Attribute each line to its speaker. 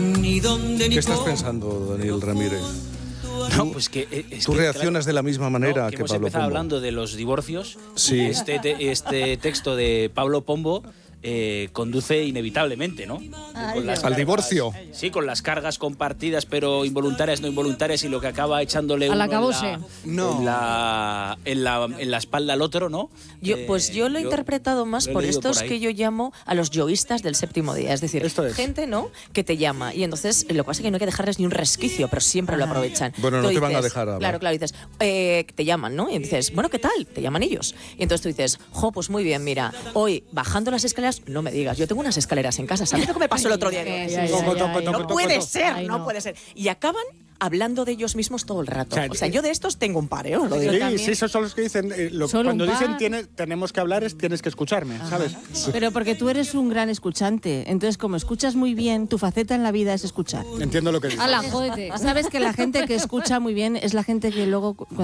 Speaker 1: ¿Qué estás pensando, Daniel Ramírez?
Speaker 2: No, pues que
Speaker 1: tú reaccionas de la misma manera que
Speaker 2: hemos
Speaker 1: Pablo
Speaker 2: empezado
Speaker 1: Pombo.
Speaker 2: hablando de los divorcios.
Speaker 1: Sí.
Speaker 2: Este texto de Pablo Pombo conduce inevitablemente, ¿no?
Speaker 1: Al divorcio.
Speaker 2: Sí, con las cargas compartidas, pero involuntarias, no involuntarias, y lo que acaba echándole
Speaker 3: al
Speaker 2: uno
Speaker 3: acabose.
Speaker 2: en la espalda al otro, ¿no?
Speaker 4: Yo lo he interpretado más
Speaker 2: lo he
Speaker 4: por
Speaker 2: leído
Speaker 4: estos
Speaker 2: por ahí.
Speaker 4: que yo llamo a los yoístas del séptimo día. Es decir, gente, ¿no?, que te llama. Y entonces lo que pasa es que no hay que dejarles ni un resquicio, pero siempre lo aprovechan.
Speaker 1: Bueno, no te van a dejar hablar.
Speaker 4: Claro, dices, te llaman, ¿no? Y dices, bueno, ¿qué tal? Te llaman ellos. Y entonces tú dices, pues muy bien, mira, hoy bajando las escaleras, no me digas, yo tengo unas escaleras en casa. ¿Sabes lo que me pasó el otro día? No puede ser, no puede ser. Y acaban hablando de ellos mismos todo el rato. O sea, yo de estos tengo un par, ¿eh? Os lo digo.
Speaker 5: Sí, esos son los que dicen, cuando dicen tenemos que hablar, tienes que escucharme, ¿sabes?
Speaker 3: Pero porque tú eres un gran escuchante. Entonces, como escuchas muy bien, tu faceta en la vida es escuchar.
Speaker 5: Entiendo lo que dices.
Speaker 3: Ala, jódete. Sabes que la gente que escucha muy bien es la gente que luego